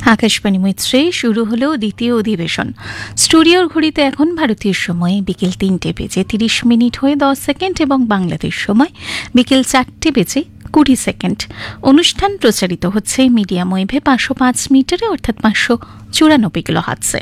আকাশবাণী মৈত্রে শুরু হলো দ্বিতীয় অধিবেশন। স্টুডিওর ঘড়িতে এখন ভারতীয় সময় বিকেল 3টে বেজে 30 মিনিট হয়ে 10 সেকেন্ড এবং বাংলাদেশ সময় বিকেল 4টে বেজে 20 সেকেন্ড। অনুষ্ঠান প্রচারিত হচ্ছে মিডিয়াম ওয়েভে 505 মিটারে অর্থাৎ 594 কিলোহার্টজে।